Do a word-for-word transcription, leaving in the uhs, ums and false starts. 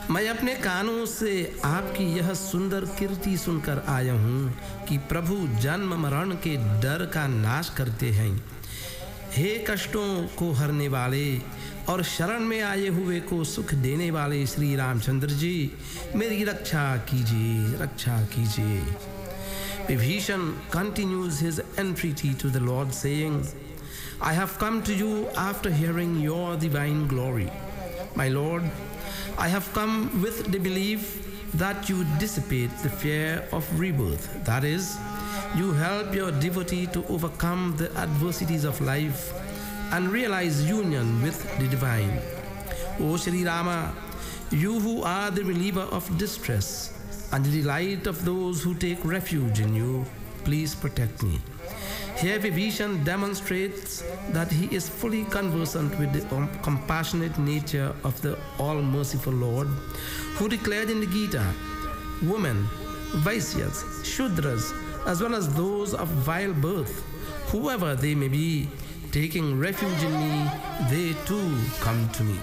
मैं अपने कानों से आपकी यह सुंदर कीर्ति सुनकर आया हूँ कि प्रभु जन्म मरण के डर का नाश करते हैं। हे कष्टों को हरने वाले और शरण में आए हुए को सुख देने वाले श्री रामचंद्र जी, मेरी रक्षा कीजिए, रक्षा कीजिए। Vibhishan continues his entreaty to the Lord, saying, I have come to you after hearing your divine glory. My Lord, I have come with the belief that you dissipate the fear of rebirth. That is, you help your devotee to overcome the adversities of life and realize union with the divine. O Sri Rama, you who are the reliever of distress and the delight of those who take refuge in you, please protect me. Here Vibhishan demonstrates that he is fully conversant with the um, compassionate nature of the all-merciful Lord, who declared in the Gita, women, Vaisyas, Shudras, as well as those of vile birth, whoever they may be, taking refuge in me, they too come to me.